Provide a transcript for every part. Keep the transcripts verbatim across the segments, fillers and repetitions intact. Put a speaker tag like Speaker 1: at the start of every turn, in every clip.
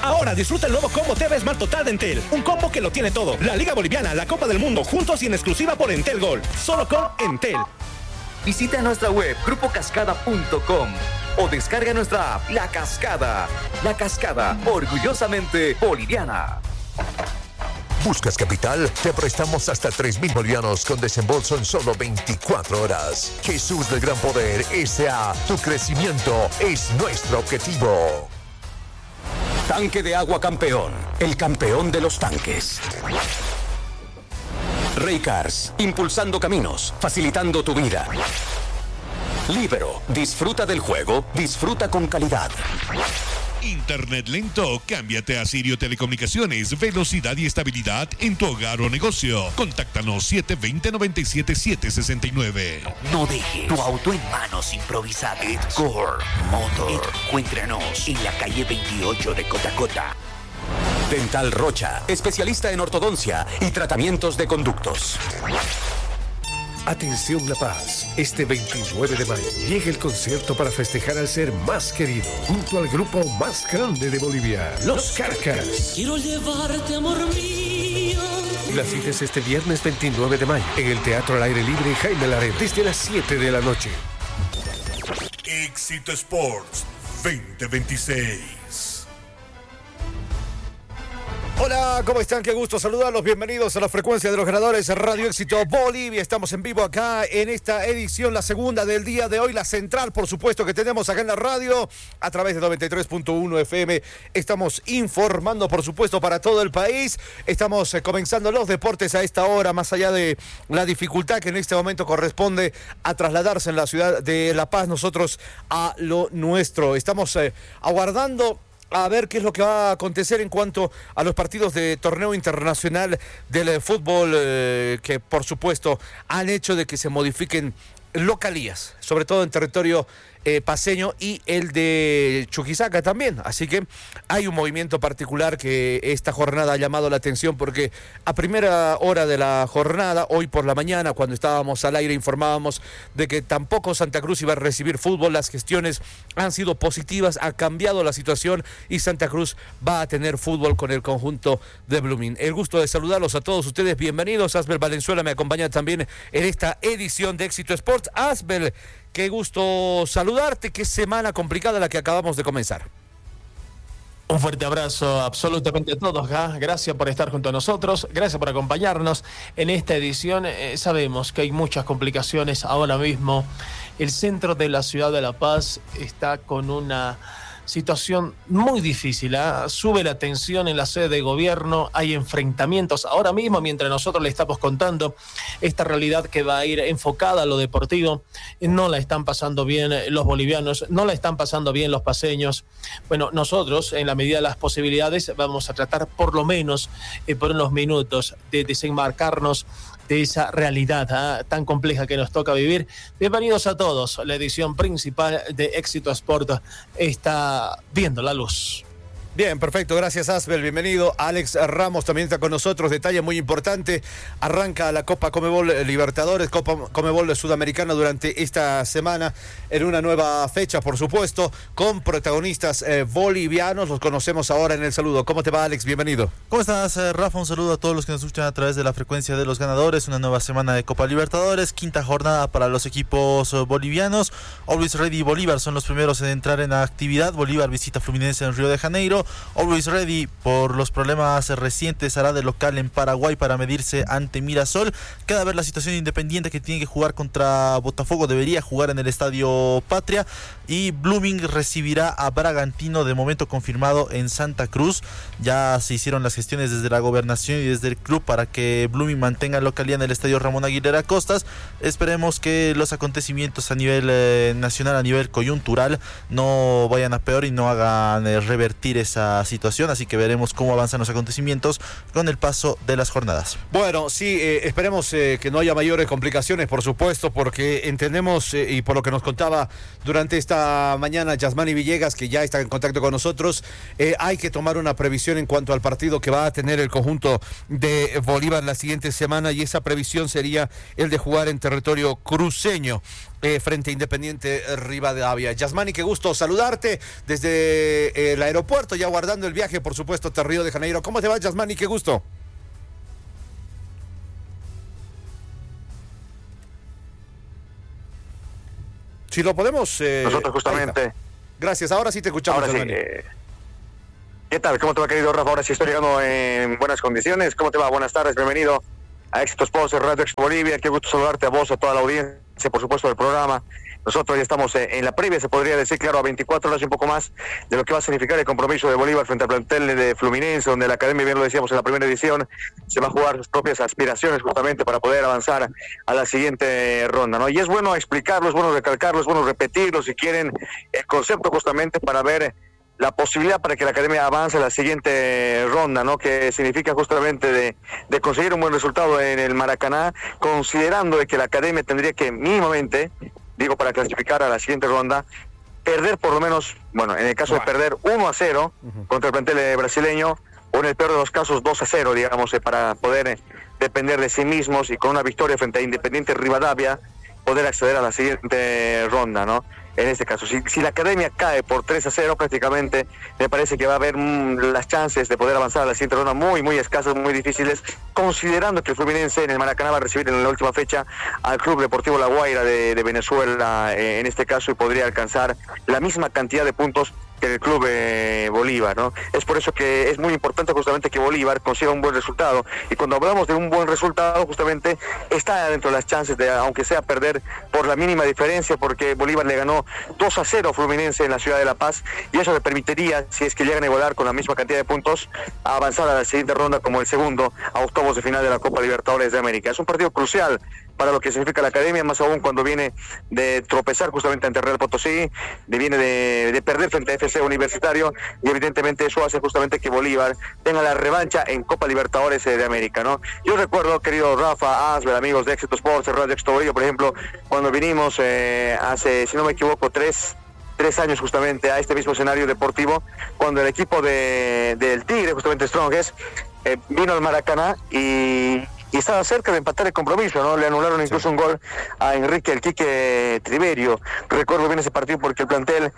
Speaker 1: Ahora disfruta el nuevo combo T V Smart Total de Entel. Un combo que lo tiene todo. La Liga Boliviana, la Copa del Mundo, juntos y en exclusiva por Entel Gold. Solo con Entel.
Speaker 2: Visita nuestra web grupo cascada punto com o descarga nuestra app La Cascada. La Cascada, orgullosamente boliviana.
Speaker 3: ¿Buscas capital? Te prestamos hasta tres mil bolivianos con desembolso en solo veinticuatro horas. Jesús del Gran Poder S A Tu crecimiento es nuestro objetivo.
Speaker 4: Tanque de agua campeón, el campeón de los tanques. Raycars, impulsando caminos, facilitando tu vida. Libero, disfruta del juego, disfruta con calidad.
Speaker 5: Internet lento, cámbiate a Sirio Telecomunicaciones, velocidad y estabilidad en tu hogar o negocio. Contáctanos siete dos cero, nueve siete siete seis nueve.
Speaker 6: No dejes tu auto en manos improvisadas. Edcore Motor. Encuéntranos en la calle veintiocho de Cotacota.
Speaker 4: Dental Rocha, especialista en ortodoncia y tratamientos de conductos.
Speaker 7: Atención La Paz, este veintinueve de mayo llega el concierto para festejar al ser más querido, junto al grupo más grande de Bolivia, Los Carcas.
Speaker 8: Quiero llevarte, amor mío.
Speaker 7: La cita es este viernes veintinueve de mayo, en el Teatro al Aire Libre Jaime Laret, desde las siete de la noche.
Speaker 5: Éxito Sports veinte veintiséis.
Speaker 9: Hola, ¿cómo están? Qué gusto saludarlos. Bienvenidos a la frecuencia de los ganadores Radio Éxito Bolivia. Estamos en vivo acá en esta edición, la segunda del día de hoy, la central, por supuesto, que tenemos acá en la radio a través de noventa y tres punto uno F M. Estamos informando, por supuesto, para todo el país. Estamos eh, comenzando los deportes a esta hora, más allá de la dificultad que en este momento corresponde a trasladarse en la ciudad de La Paz, nosotros a lo nuestro. Estamos eh, aguardando a ver qué es lo que va a acontecer en cuanto a los partidos de torneo internacional del fútbol, eh, que por supuesto han hecho de que se modifiquen localías, sobre todo en territorio eh, paceño y el de Chuquisaca también. Así que hay un movimiento particular que esta jornada ha llamado la atención, porque a primera hora de la jornada, hoy por la mañana, cuando estábamos al aire, informábamos de que tampoco Santa Cruz iba a recibir fútbol. Las gestiones han sido positivas, ha cambiado la situación y Santa Cruz va a tener fútbol con el conjunto de Blooming. El gusto de saludarlos a todos ustedes, bienvenidos. Asbel Valenzuela me acompaña también en esta edición de Éxito Sports. Asbel, qué gusto saludarte, qué semana complicada la que acabamos de comenzar.
Speaker 10: Un fuerte abrazo absolutamente a todos, ¿eh? Gracias por estar junto a nosotros, gracias por acompañarnos en esta edición. Eh, sabemos que hay muchas complicaciones ahora mismo. El centro de la ciudad de La Paz está con una situación muy difícil, ¿eh? Sube la tensión en la sede de gobierno, hay enfrentamientos ahora mismo mientras nosotros le estamos contando esta realidad que va a ir enfocada a lo deportivo. No la están pasando bien los bolivianos, no la están pasando bien los paceños. Bueno, nosotros en la medida de las posibilidades vamos a tratar por lo menos eh, por unos minutos de desenmarcarnos de esa realidad ¿eh? tan compleja que nos toca vivir. Bienvenidos a todos. La edición principal de Éxito Sport está viendo la luz.
Speaker 9: Bien, perfecto, gracias Asbel, bienvenido. Alex Ramos también está con nosotros, detalle muy importante, arranca la Copa Conmebol Libertadores, Copa Conmebol Sudamericana durante esta semana, en una nueva fecha, por supuesto, con protagonistas eh, bolivianos, los conocemos ahora en el saludo. ¿Cómo te va, Alex? Bienvenido.
Speaker 11: ¿Cómo estás, eh, Rafa? Un saludo a todos los que nos escuchan a través de la frecuencia de los ganadores, una nueva semana de Copa Libertadores, quinta jornada para los equipos eh, bolivianos. Always Ready y Bolívar son los primeros en entrar en la actividad. Bolívar visita Fluminense en Río de Janeiro. Always Ready, por los problemas recientes, hará de local en Paraguay para medirse ante Mirasol. Queda ver la situación Independiente, que tiene que jugar contra Botafogo, debería jugar en el Estadio Patria. Y Blooming recibirá a Bragantino, de momento confirmado en Santa Cruz. Ya se hicieron las gestiones desde la gobernación y desde el club para que Blooming mantenga localidad en el Estadio Ramón Aguilera Costas. Esperemos que los acontecimientos a nivel eh, nacional, a nivel coyuntural, no vayan a peor y no hagan eh, revertir esa situación, así que veremos cómo avanzan los acontecimientos con el paso de las jornadas.
Speaker 9: Bueno, sí, eh, esperemos eh, que no haya mayores complicaciones, por supuesto, porque entendemos, eh, y por lo que nos contaba durante esta mañana Yasmani Villegas, que ya está en contacto con nosotros, eh, hay que tomar una previsión en cuanto al partido que va a tener el conjunto de Bolívar la siguiente semana, y esa previsión sería el de jugar en territorio cruceño. Eh, frente a Independiente Rivadavia. Yasmani, qué gusto saludarte desde eh, el aeropuerto, ya guardando el viaje, por supuesto, hasta Río de Janeiro. ¿Cómo te va, Yasmani? Qué gusto. Si lo podemos... Eh,
Speaker 12: Nosotros justamente...
Speaker 9: Gracias, ahora sí te escuchamos,
Speaker 12: ahora
Speaker 9: Yasmani.
Speaker 12: Sí, eh... ¿Qué tal? ¿Cómo te va, querido Rafa? Ahora sí estoy llegando en buenas condiciones. ¿Cómo te va? Buenas tardes, bienvenido a Éxito Sports, Radio Expo Bolivia. Qué gusto saludarte a vos, a toda la audiencia, por supuesto, del programa. Nosotros ya estamos en la previa, se podría decir, claro, a veinticuatro horas y un poco más de lo que va a significar el compromiso de Bolívar frente al plantel de Fluminense, donde la Academia, bien lo decíamos en la primera edición, se va a jugar sus propias aspiraciones justamente para poder avanzar a la siguiente ronda, ¿no? Y es bueno explicarlo, es bueno recalcarlo, es bueno repetirlo, si quieren, el concepto justamente para ver la posibilidad para que la Academia avance a la siguiente ronda, ¿no? Que significa justamente de, de conseguir un buen resultado en el Maracaná, considerando de que la Academia tendría que mínimamente, digo, para clasificar a la siguiente ronda, perder por lo menos, bueno, en el caso de perder uno a cero uh-huh. contra el plantel brasileño, o en el peor de los casos dos a cero, digamos, eh, para poder eh, depender de sí mismos y con una victoria frente a Independiente Rivadavia, poder acceder a la siguiente ronda, ¿no? En este caso, si, si la Academia cae por tres a cero, prácticamente me parece que va a haber mmm, las chances de poder avanzar a la siguiente ronda muy, muy escasas, muy difíciles, considerando que el Fluminense en el Maracaná va a recibir en la última fecha al Club Deportivo La Guaira de, de Venezuela, eh, en este caso, y podría alcanzar la misma cantidad de puntos que el Club eh, Bolívar, ¿no? Es por eso que es muy importante justamente que Bolívar consiga un buen resultado, y cuando hablamos de un buen resultado, justamente está dentro de las chances de, aunque sea perder por la mínima diferencia, porque Bolívar le ganó dos a cero a Fluminense en la ciudad de La Paz, y eso le permitiría, si es que llegan a igualar con la misma cantidad de puntos, a avanzar a la siguiente ronda como el segundo a octavos de final de la Copa Libertadores de América. Es un partido crucial para lo que significa la Academia, más aún cuando viene de tropezar justamente ante Real Potosí, de viene de, de perder frente a F C Universitario, y evidentemente eso hace justamente que Bolívar tenga la revancha en Copa Libertadores de América, ¿no? Yo recuerdo, querido Rafa, Asbel, amigos de Éxito Sports, Radio Expo Bolivia, por ejemplo, cuando vinimos eh, hace, si no me equivoco, tres tres años justamente a este mismo escenario deportivo, cuando el equipo de del Tigre, justamente Strongest, eh, vino al Maracaná y y estaba cerca de empatar el compromiso, ¿no? Le anularon incluso sí. un gol a Enrique el Quique Triverio. Recuerdo bien ese partido porque el plantel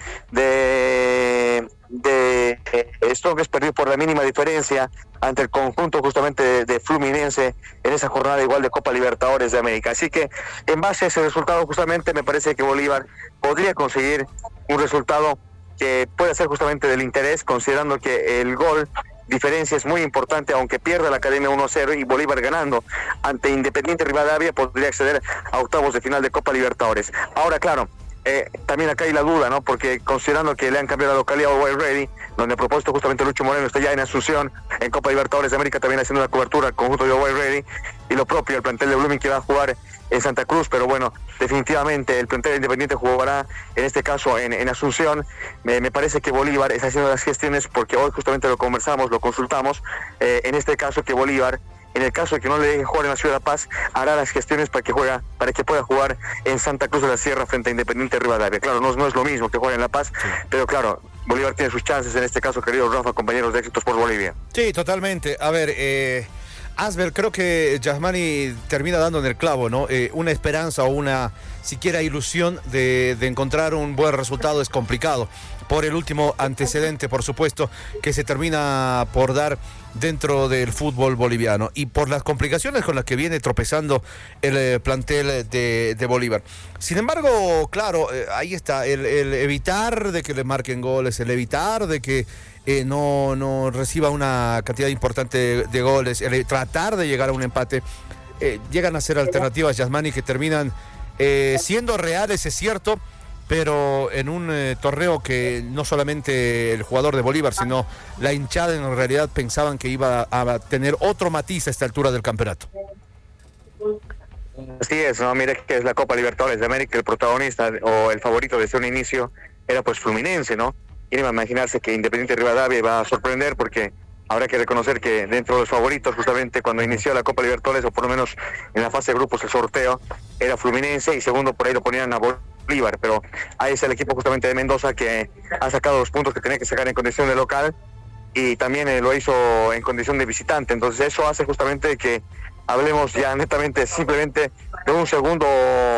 Speaker 12: de de eh, Strongest perdió por la mínima diferencia ante el conjunto justamente de, de Fluminense en esa jornada igual de Copa Libertadores de América. Así que en base a ese resultado justamente me parece que Bolívar podría conseguir un resultado que pueda ser justamente del interés, considerando que el gol diferencia es muy importante, aunque pierda la Academia uno a cero, y Bolívar ganando ante Independiente Rivadavia podría acceder a octavos de final de Copa Libertadores. Ahora, claro, eh, también acá hay la duda, ¿no? Porque considerando que le han cambiado la localidad a Wild Ready, donde a propósito justamente Lucho Moreno está ya en Asunción, en Copa Libertadores de América, también haciendo una cobertura al conjunto de Wild Ready, y lo propio, el plantel de Blooming que va a jugar en Santa Cruz, pero bueno, definitivamente el plantel Independiente jugará en este caso en, en Asunción. Me, me parece que Bolívar está haciendo las gestiones, porque hoy justamente lo conversamos, lo consultamos, eh, en este caso que Bolívar, en el caso de que no le deje jugar en la Ciudad de La Paz, hará las gestiones para que juega, para que pueda jugar en Santa Cruz de la Sierra frente a Independiente Rivadavia. Claro, no, no es lo mismo que jugar en La Paz, sí. pero claro, Bolívar tiene sus chances en este caso, querido Rafa, compañeros de Éxitos por Bolivia.
Speaker 9: Sí, totalmente. A ver, eh... Asbel, creo que Yasmani termina dando en el clavo, ¿no? Eh, una esperanza o una siquiera ilusión de, de encontrar un buen resultado es complicado, por el último antecedente, por supuesto, que se termina por dar dentro del fútbol boliviano y por las complicaciones con las que viene tropezando el eh, plantel de, de Bolívar. Sin embargo, claro, eh, ahí está, el, el evitar de que le marquen goles, el evitar de que Eh, no, no reciba una cantidad importante de, de goles, el tratar de llegar a un empate, eh, llegan a ser alternativas, Yasmani, que terminan eh, siendo reales, es cierto, pero en un eh, torneo que no solamente el jugador de Bolívar, sino la hinchada en realidad pensaban que iba a, a tener otro matiz a esta altura del campeonato.
Speaker 12: Así es, ¿no? Mire que es la Copa Libertadores de América, el protagonista o el favorito desde un inicio era pues Fluminense, ¿no? Quieren imaginarse que Independiente Rivadavia va a sorprender, porque habrá que reconocer que dentro de los favoritos, justamente cuando inició la Copa Libertadores, o por lo menos en la fase de grupos el sorteo, era Fluminense, y segundo por ahí lo ponían a Bolívar, pero ahí es el equipo justamente de Mendoza que ha sacado los puntos que tenía que sacar en condición de local, y también eh, lo hizo en condición de visitante. Entonces eso hace justamente que hablemos ya netamente simplemente de un segundo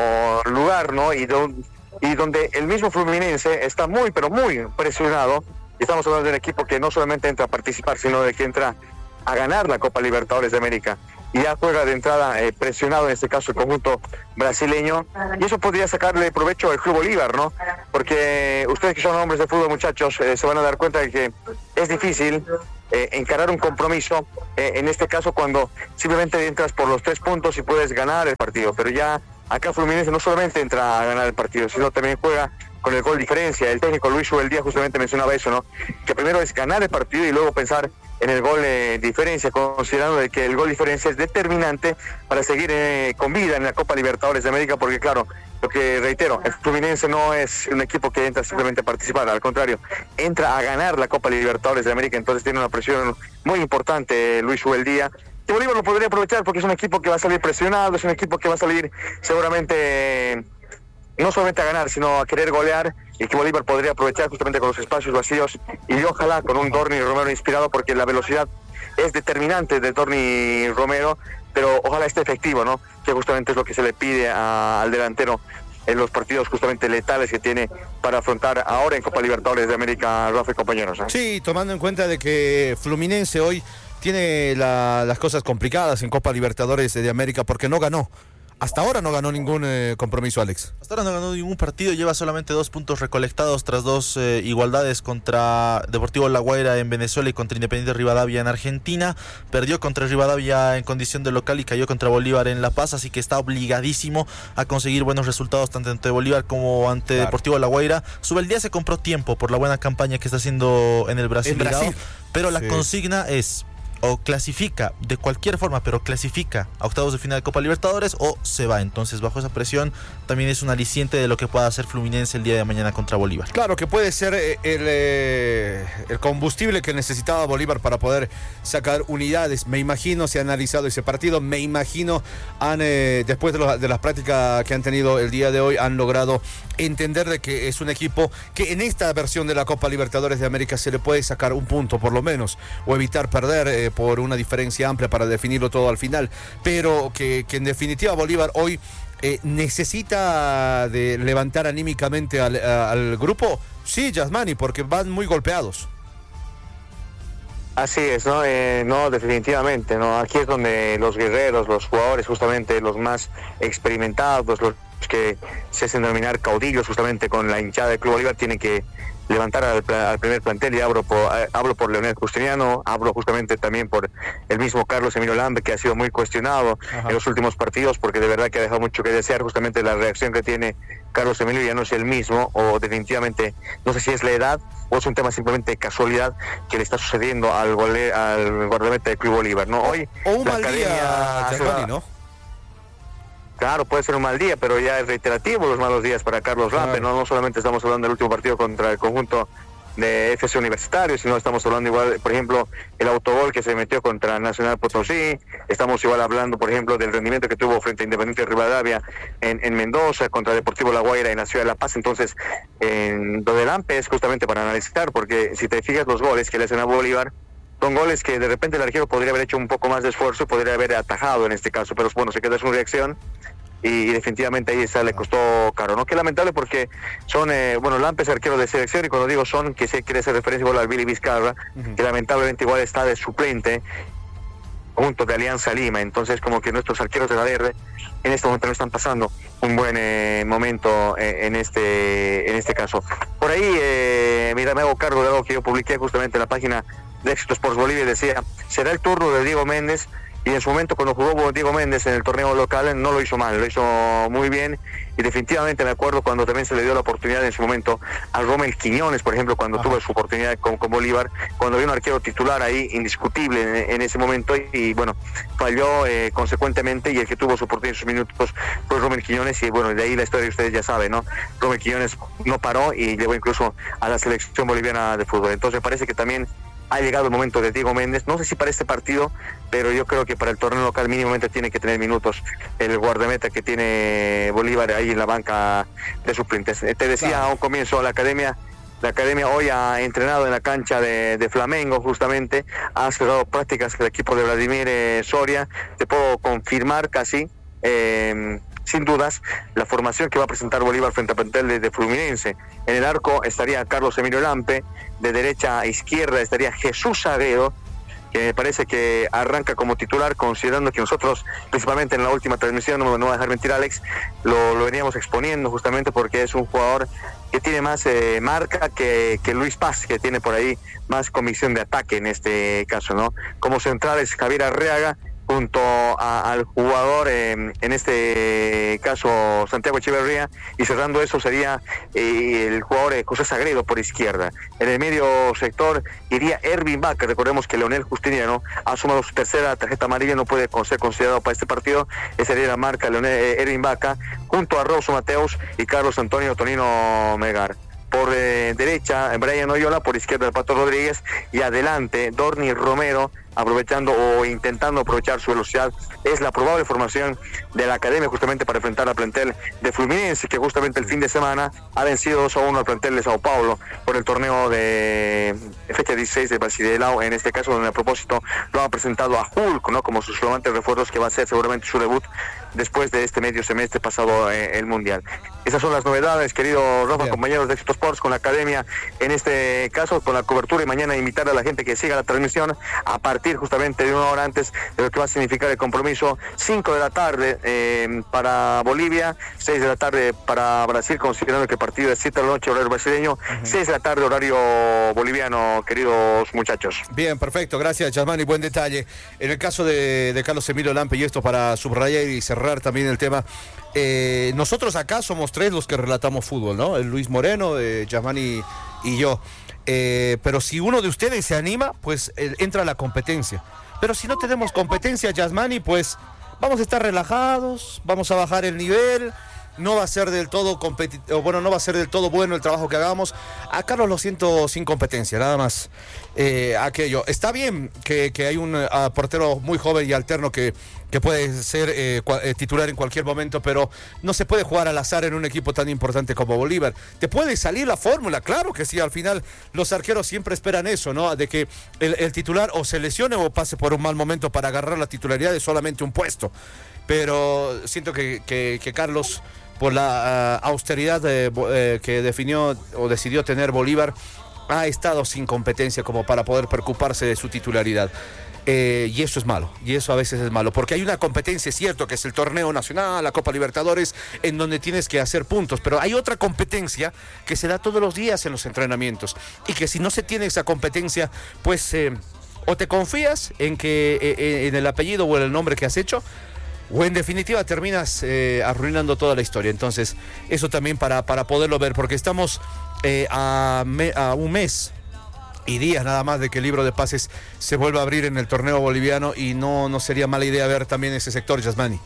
Speaker 12: lugar, ¿no? Y, do, y donde el mismo Fluminense está muy, pero muy presionado. Y estamos hablando de un equipo que no solamente entra a participar, sino de que entra a ganar la Copa Libertadores de América. Y ya juega de entrada eh, presionado, en este caso, el conjunto brasileño. Y eso podría sacarle provecho al Club Bolívar, ¿no? Porque ustedes que son hombres de fútbol, muchachos, eh, se van a dar cuenta de que es difícil eh, encarar un compromiso, eh, en este caso cuando simplemente entras por los tres puntos y puedes ganar el partido. Pero ya acá Fluminense no solamente entra a ganar el partido, sino también juega con el gol diferencia. El técnico Luis Ubeldía justamente mencionaba eso, ¿no? Que primero es ganar el partido y luego pensar en el gol eh, diferencia, considerando de que el gol diferencia es determinante para seguir eh, con vida en la Copa Libertadores de América, porque claro, lo que reitero, el Fluminense no es un equipo que entra simplemente a participar, al contrario, entra a ganar la Copa Libertadores de América, entonces tiene una presión muy importante eh, Luis Ubeldía, que Bolívar lo podría aprovechar porque es un equipo que va a salir presionado, es un equipo que va a salir seguramente eh, no solamente a ganar, sino a querer golear, y que Bolívar podría aprovechar justamente con los espacios vacíos, y ojalá con un Dorni Romero inspirado, porque la velocidad es determinante de Dorni Romero, pero ojalá esté efectivo, ¿no? Que justamente es lo que se le pide a, al delantero en los partidos justamente letales que tiene para afrontar ahora en Copa Libertadores de América, Rafa y compañeros, ¿eh?
Speaker 9: Sí, tomando en cuenta de que Fluminense hoy tiene la, las cosas complicadas en Copa Libertadores de América porque no ganó. Hasta ahora no ganó ningún eh, compromiso, Alex.
Speaker 11: Hasta ahora no ganó ningún partido, lleva solamente dos puntos recolectados tras dos eh, igualdades contra Deportivo La Guaira en Venezuela y contra Independiente Rivadavia en Argentina. Perdió contra Rivadavia en condición de local y cayó contra Bolívar en La Paz, así que está obligadísimo a conseguir buenos resultados tanto ante Bolívar como ante claro. Deportivo La Guaira. Subeldía se compró tiempo por la buena campaña que está haciendo en el Brasil,
Speaker 9: en Brasil.
Speaker 11: pero la
Speaker 9: sí.
Speaker 11: consigna es: o clasifica de cualquier forma, pero clasifica a octavos de final de Copa Libertadores, o se va. Entonces, bajo esa presión, también es un aliciente de lo que pueda hacer Fluminense el día de mañana contra Bolívar.
Speaker 9: Claro que puede ser el, el, el combustible que necesitaba Bolívar para poder sacar unidades. Me imagino, se ha analizado ese partido, me imagino, han eh, después de, lo, de las prácticas que han tenido el día de hoy, han logrado entender de que es un equipo que en esta versión de la Copa Libertadores de América se le puede sacar un punto por lo menos, o evitar perder eh, por una diferencia amplia para definirlo todo al final, pero que, que en definitiva Bolívar hoy eh, necesita de levantar anímicamente al, a, al grupo. Sí, Yasmani, porque van muy golpeados.
Speaker 12: Así es, ¿no? Eh, no, definitivamente, ¿no? Aquí es donde los guerreros, los jugadores, justamente los más experimentados, los que se hacen denominar caudillos, justamente con la hinchada del Club Bolívar, tienen que levantar al, al primer plantel, y hablo por, hablo por Leonel Justiniano, hablo justamente también por el mismo Carlos Emilio Lambe, que ha sido muy cuestionado Ajá. en los últimos partidos, porque de verdad que ha dejado mucho que desear. Justamente la reacción que tiene Carlos Emilio ya no es el mismo, o definitivamente no sé si es la edad o es un tema simplemente de casualidad que le está sucediendo al, gole, al guardameta del Club Bolívar, ¿no? Hoy
Speaker 9: o un mal día, Giovanni, ¿no?
Speaker 12: Claro, puede ser un mal día, pero ya es reiterativo los malos días para Carlos Lampe, claro. ¿no? No solamente estamos hablando del último partido contra el conjunto de F C Universitario, sino estamos hablando igual, por ejemplo, el autogol que se metió contra Nacional Potosí, estamos igual hablando, por ejemplo, del rendimiento que tuvo frente a Independiente Rivadavia en, en Mendoza, contra Deportivo La Guaira en la ciudad de La Paz. Entonces, en lo de Lampe es justamente para analizar, porque si te fijas los goles que le hacen a Bolívar, son goles que de repente el arquero podría haber hecho un poco más de esfuerzo y podría haber atajado en este caso, pero bueno, se queda su reacción y definitivamente ahí está, le costó caro, ¿no? Qué lamentable, porque son, eh, bueno, Lampe es arquero de selección, y cuando digo son, que se quiere hacer referencia igual al Billy Vizcarra, uh-huh. que lamentablemente igual está de suplente junto de Alianza Lima. Entonces, como que nuestros arqueros de la verde en este momento no están pasando un buen eh, momento eh, en este en este caso. Por ahí, eh, mira, me hago cargo de algo que yo publiqué justamente en la página de Éxito Sports Bolivia, y decía: será el turno de Diego Méndez. Y en su momento, cuando jugó Diego Méndez en el torneo local, no lo hizo mal, lo hizo muy bien. Y definitivamente me acuerdo cuando también se le dio la oportunidad en su momento a Rommel Quiñones, por ejemplo, cuando Ajá. tuvo su oportunidad con, con Bolívar, cuando había un arquero titular ahí indiscutible en, en ese momento, y, y bueno, falló eh, consecuentemente, y el que tuvo su oportunidad en sus minutos fue Rommel Quiñones. Y bueno, de ahí la historia ustedes ya saben, ¿no? Rommel Quiñones no paró y llegó incluso a la selección boliviana de fútbol. Entonces me parece que también ha llegado el momento de Diego Méndez, no sé si para este partido, pero yo creo que para el torneo local mínimamente tiene que tener minutos el guardameta que tiene Bolívar ahí en la banca de suplentes. Te decía claro. a un comienzo, la academia la academia hoy ha entrenado en la cancha de, de Flamengo, justamente, ha cerrado prácticas el equipo de Vladimir eh, Soria. Te puedo confirmar casi, eh, sin dudas, la formación que va a presentar Bolívar frente a plantel de, de Fluminense. En el arco estaría Carlos Emilio Lampe, de derecha a izquierda estaría Jesús Agüero, que me parece que arranca como titular, considerando que nosotros, principalmente en la última transmisión, no me va a dejar mentir Alex, lo, lo veníamos exponiendo justamente porque es un jugador que tiene más eh, marca que, que Luis Paz, que tiene por ahí más comisión de ataque en este caso, ¿no? Como central es Javier Arriaga, junto a, al jugador, eh, en este caso Santiago Echeverría, y cerrando eso sería eh, el jugador eh, José Sagredo por izquierda. En el medio sector iría Ervin Vaca. Recordemos que Leonel Justiniano ha sumado su tercera tarjeta amarilla, no puede ser considerado para este partido. Esa sería la marca Leonel, eh, Ervin Vaca, junto a Rosso Mateus y Carlos Antonio Tonino Megar. Por eh, derecha, Brian Oyola, por izquierda el Pato Rodríguez, y adelante Dorni Romero, aprovechando o intentando aprovechar su velocidad. Es la probable formación de la academia justamente para enfrentar al plantel de Fluminense, que justamente el fin de semana ha vencido dos a uno al plantel de Sao Paulo por el torneo de fecha dieciséis de Brasileirao, en este caso donde a propósito lo han presentado a Hulk, ¿no?, como sus flamantes refuerzos, que va a ser seguramente su debut después de este medio semestre pasado eh, el Mundial. Esas son las novedades, querido Rafa, Bien. compañeros de Éxito Sports, con la academia, en este caso, con la cobertura, y mañana invitar a la gente que siga la transmisión a partir justamente de una hora antes de lo que va a significar el compromiso. Cinco de la tarde eh, para Bolivia, seis de la tarde para Brasil, considerando que el partido es siete de la noche, horario brasileño, uh-huh. seis de la tarde, horario boliviano, queridos muchachos.
Speaker 9: Bien, perfecto, gracias, Yasmani, buen detalle. En el caso de, de Carlos Emilio Lampe, y esto para subrayar y cerrar también el tema, eh, nosotros acá somos tres los que relatamos fútbol, ¿no? El Luis Moreno, eh, Yasmani y yo. Eh, pero si uno de ustedes se anima, pues eh, entra a la competencia. Pero si no tenemos competencia, Yasmani, pues vamos a estar relajados, vamos a bajar el nivel. No va a ser del todo competitivo, bueno, no va a ser del todo bueno el trabajo que hagamos. A Carlos lo siento sin competencia, nada más eh, aquello. Está bien que, que hay un uh, portero muy joven y alterno que, que puede ser eh, cua, eh, titular en cualquier momento, pero no se puede jugar al azar en un equipo tan importante como Bolívar. Te puede salir la fórmula, claro que sí, al final los arqueros siempre esperan eso, ¿no? De que el, el titular o se lesione o pase por un mal momento para agarrar la titularidad de solamente un puesto. Pero siento que, que, que Carlos, por la uh, austeridad eh, eh, que definió o decidió tener Bolívar, ha estado sin competencia como para poder preocuparse de su titularidad. Eh, y eso es malo, y eso a veces es malo, porque hay una competencia, es cierto, que es el torneo nacional, la Copa Libertadores, en donde tienes que hacer puntos, pero hay otra competencia que se da todos los días en los entrenamientos, y que si no se tiene esa competencia, pues eh, o te confías en, que, eh, en el apellido o en el nombre que has hecho, o en definitiva terminas eh, arruinando toda la historia. Entonces, eso también para, para poderlo ver, porque estamos eh, a, me, a un mes y días nada más de que el libro de pases se vuelva a abrir en el torneo boliviano, y no, no sería mala idea ver también ese sector, Yasmani.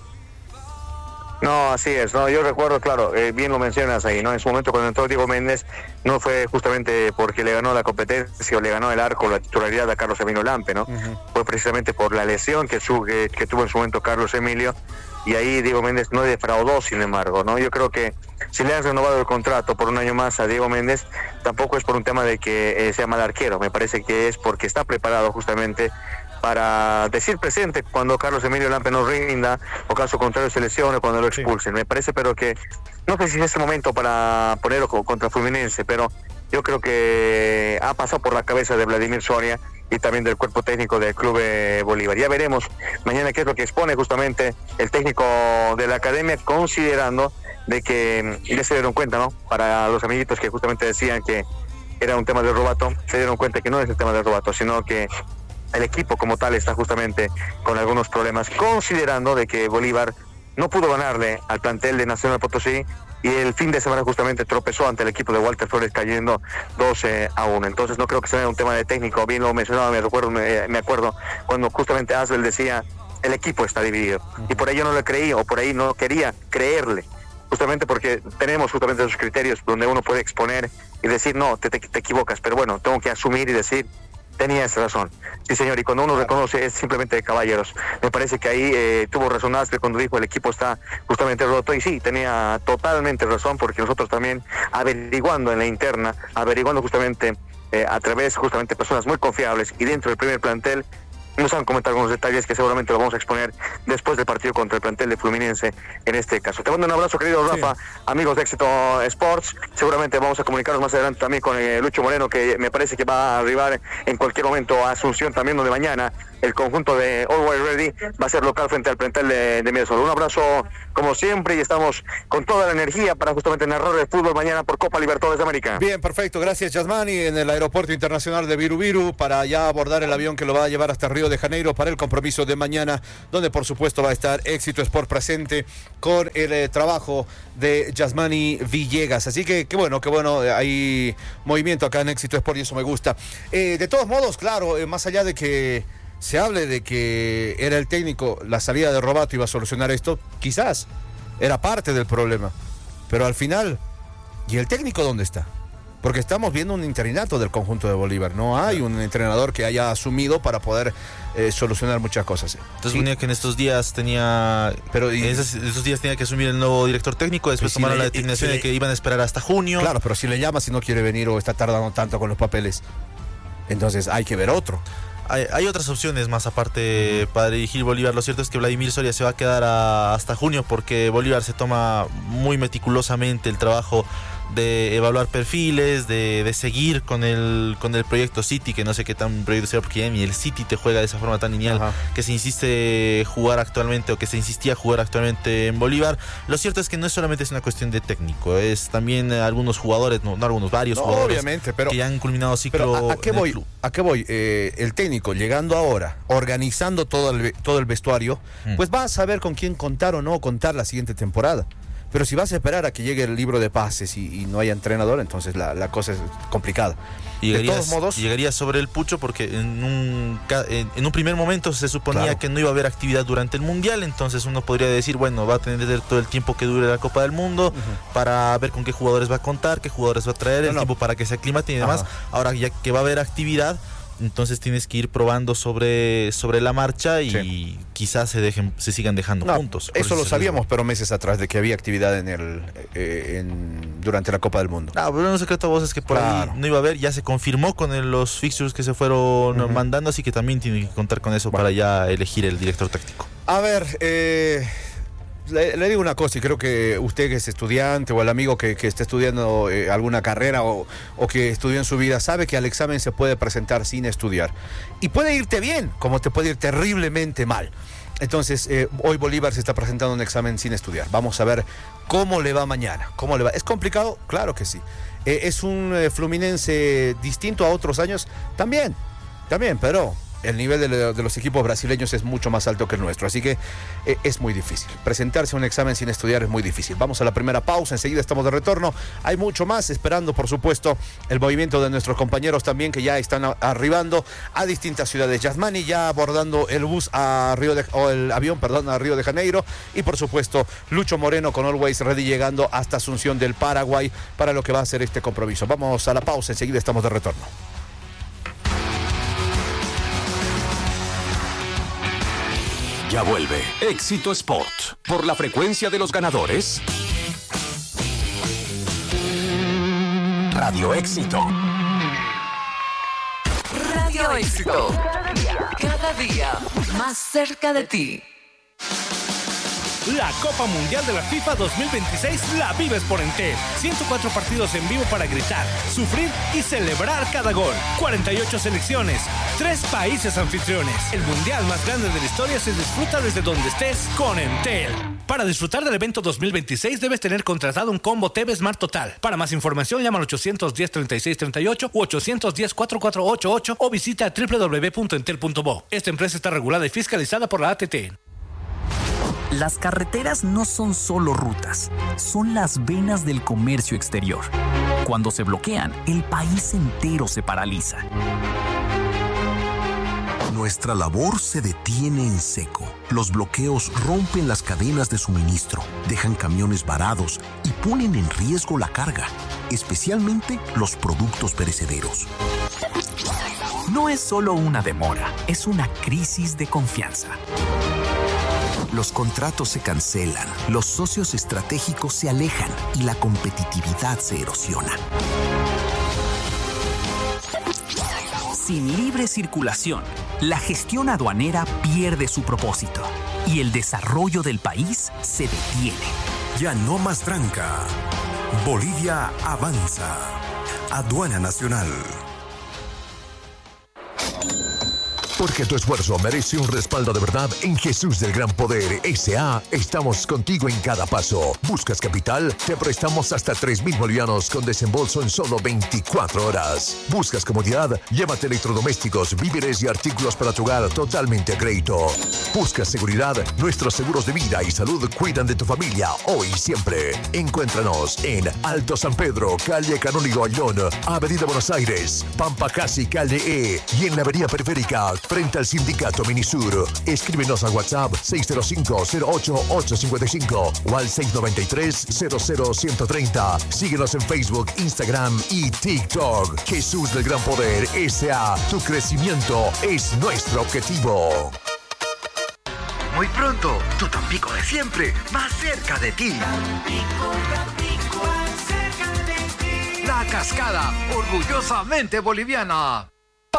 Speaker 12: No, así es, no, yo recuerdo, claro, eh, bien lo mencionas ahí, ¿no? En su momento cuando entró Diego Méndez, no fue justamente porque le ganó la competencia o le ganó el arco, la titularidad a Carlos Emilio Lampe, ¿no? Uh-huh. Fue precisamente por la lesión que, su, que, que tuvo en su momento Carlos Emilio, y ahí Diego Méndez no defraudó, sin embargo, ¿no? Yo creo que si le han renovado el contrato por un año más a Diego Méndez, tampoco es por un tema de que eh, sea mal arquero, me parece que es porque está preparado justamente para decir presente cuando Carlos Emilio Lampe no rinda, o caso contrario se lesione, cuando lo expulsen. Sí. Me parece, pero que no sé si es ese momento para ponerlo contra Fluminense, pero yo creo que ha pasado por la cabeza de Vladimir Soria y también del cuerpo técnico del Club eh, Bolívar. Ya veremos mañana qué es lo que expone justamente el técnico de la academia, considerando de que ya se dieron cuenta, ¿no? Para los amiguitos que justamente decían que era un tema de robato, se dieron cuenta que no es el tema de robato, sino que el equipo como tal está justamente con algunos problemas, considerando de que Bolívar no pudo ganarle al plantel de Nacional Potosí, y el fin de semana justamente tropezó ante el equipo de Walter Flores cayendo doce a uno. Entonces no creo que sea un tema de técnico, bien lo mencionaba, me recuerdo, me, me acuerdo cuando justamente Asbel decía el equipo está dividido, y por ahí yo no le creí, o por ahí no quería creerle, justamente porque tenemos justamente esos criterios donde uno puede exponer y decir no, te, te, te equivocas, pero bueno, tengo que asumir y decir tenías razón. Sí, señor, y cuando uno reconoce es simplemente de caballeros. Me parece que ahí eh, tuvo razón Asbel cuando dijo el equipo está justamente roto, y sí, tenía totalmente razón, porque nosotros también averiguando en la interna, averiguando justamente eh, a través justamente de personas muy confiables y dentro del primer plantel, nos han comentado algunos detalles que seguramente lo vamos a exponer después del partido contra el plantel de Fluminense en este caso. Te mando un abrazo, querido Rafa, sí. Amigos de Éxito Sports. Seguramente vamos a comunicarnos más adelante también con eh, Lucho Moreno, que me parece que va a arribar en cualquier momento a Asunción también, donde mañana el conjunto de Always Ready va a ser local frente al plantel de, de Mirasol. Un abrazo como siempre y estamos con toda la energía para justamente narrar el fútbol mañana por Copa Libertadores de América.
Speaker 9: Bien, perfecto. Gracias, Yasmani, en el aeropuerto internacional de Virubiru para ya abordar el avión que lo va a llevar hasta Río de Janeiro para el compromiso de mañana, donde por supuesto va a estar Éxito Sport presente con el eh, trabajo de Yasmani Villegas. Así que qué bueno, qué bueno, hay movimiento acá en Éxito Sport y eso me gusta. Eh, de todos modos, claro, eh, más allá de que se hable de que era el técnico, la salida de Robato iba a solucionar esto, quizás era parte del problema, pero al final, ¿y el técnico dónde está? Porque estamos viendo un interinato del conjunto de Bolívar, no hay un entrenador que haya asumido para poder eh, solucionar muchas cosas.
Speaker 11: Entonces suponía que en estos días tenía, pero en esos, esos días tenía que asumir el nuevo director técnico, después tomaron la determinación de que iban a esperar hasta junio.
Speaker 9: Claro, pero si le llama si no quiere venir o está tardando tanto con los papeles, entonces hay que ver otro.
Speaker 11: Hay, hay otras opciones más aparte para dirigir Bolívar. Lo cierto es que Vladimir Soria se va a quedar a, hasta junio porque Bolívar se toma muy meticulosamente el trabajo de evaluar perfiles, de, de seguir con el con el proyecto City, que no sé qué tan proyecto sea porque ya ni el City te juega de esa forma tan lineal. Ajá. Que se insiste jugar actualmente o que se insistía jugar actualmente en Bolívar. Lo cierto es que no es solamente es una cuestión de técnico, es también algunos jugadores, no, no algunos, varios no, jugadores
Speaker 9: obviamente, pero,
Speaker 11: que ya han culminado ciclo.
Speaker 9: Pero ¿a, a qué voy? ¿A qué voy? Eh, el técnico llegando ahora, organizando todo el, todo el vestuario, mm. pues va a saber con quién contar o no contar la siguiente temporada. Pero si vas a esperar a que llegue el libro de pases y, y no haya entrenador, entonces la, la cosa es complicada.
Speaker 11: Y de todos modos, llegaría sobre el pucho porque en un, en un primer momento se suponía claro. que no iba a haber actividad durante el Mundial, entonces uno podría decir, bueno, va a tener todo el tiempo que dure la Copa del Mundo uh-huh. para ver con qué jugadores va a contar, qué jugadores va a traer, no, el no. tiempo para que se aclimaten y demás. Ajá. Ahora ya que va a haber actividad, entonces tienes que ir probando sobre, sobre la marcha y sí. quizás se dejen, se sigan dejando no, juntos.
Speaker 9: Eso lo sabíamos, pero meses atrás, de que había actividad en el eh, en, durante la Copa del Mundo.
Speaker 11: No, pero un secreto a vos es que por claro. ahí no iba a haber, ya se confirmó con el, los fixtures que se fueron uh-huh. mandando, así que también tienen que contar con eso bueno. para ya elegir el director táctico.
Speaker 9: A ver, eh... Le, le digo una cosa, y creo que usted que es estudiante o el amigo que, que está estudiando eh, alguna carrera o, o que estudió en su vida, sabe que al examen se puede presentar sin estudiar. Y puede irte bien, como te puede ir terriblemente mal. Entonces, eh, hoy Bolívar se está presentando un examen sin estudiar. Vamos a ver cómo le va mañana. ¿Cómo le va? ¿Es complicado? Claro que sí. Eh, ¿Es un eh, Fluminense distinto a otros años? También, también, pero el nivel de, de los equipos brasileños es mucho más alto que el nuestro, así que eh, es muy difícil. Presentarse a un examen sin estudiar es muy difícil. Vamos a la primera pausa, enseguida estamos de retorno. Hay mucho más, esperando por supuesto el movimiento de nuestros compañeros también que ya están a, arribando a distintas ciudades. Yasmani ya abordando el bus a Río de, o el avión, perdón, a Río de Janeiro, y por supuesto Lucho Moreno con Always Ready llegando hasta Asunción del Paraguay para lo que va a ser este compromiso. Vamos a la pausa, enseguida estamos de retorno.
Speaker 4: Ya vuelve Éxito Sport por la frecuencia de los ganadores. Radio Éxito.
Speaker 13: Radio Éxito. Cada día, cada día más cerca de ti.
Speaker 1: La Copa Mundial de la FIFA dos mil veintiséis la vives por Entel. ciento cuatro partidos en vivo para gritar, sufrir y celebrar cada gol. cuarenta y ocho selecciones, tres países anfitriones. El mundial más grande de la historia se disfruta desde donde estés con Entel. Para disfrutar del evento dos mil veintiséis debes tener contratado un combo T V Smart Total. Para más información llama al ochocientos diez, treinta y seis treinta y ocho u ochocientos diez, cuarenta y cuatro ochenta y ocho o visita doble u doble u doble u punto entel punto bo. Esta empresa está regulada y fiscalizada por la A T T.
Speaker 14: Las carreteras no son solo rutas, son las venas del comercio exterior. Cuando se bloquean, el país entero se paraliza.
Speaker 15: Nuestra labor se detiene en seco. Los bloqueos rompen las cadenas de suministro, dejan camiones varados y ponen en riesgo la carga, especialmente los productos perecederos.
Speaker 14: No es solo una demora, es una crisis de confianza.
Speaker 15: Los contratos se cancelan, los socios estratégicos se alejan y la competitividad se erosiona.
Speaker 14: Sin libre circulación, la gestión aduanera pierde su propósito y el desarrollo del país se detiene.
Speaker 16: Ya no más tranca. Bolivia avanza. Aduana Nacional.
Speaker 3: Porque tu esfuerzo merece un respaldo de verdad, en Jesús del Gran Poder S A estamos contigo en cada paso. ¿Buscas capital? Te prestamos hasta tres mil bolivianos con desembolso en solo veinticuatro horas. ¿Buscas comodidad? Llévate electrodomésticos, víveres y artículos para tu hogar totalmente a crédito. ¿Buscas seguridad? Nuestros seguros de vida y salud cuidan de tu familia hoy y siempre. Encuéntranos en Alto San Pedro, calle Canónigo Ayllón, Avenida Buenos Aires, Pampa Casi, calle E, y en la avenida periférica frente al Sindicato Minisur. Escríbenos al WhatsApp seis cero cinco, cero ocho ocho cinco cinco o al seis nueve tres, cero cero uno tres cero. Síguenos en Facebook, Instagram y TikTok. Jesús del Gran Poder S A. Tu crecimiento es nuestro objetivo.
Speaker 17: Muy pronto, tu Tampico de siempre, más cerca de ti. La Cascada, orgullosamente boliviana.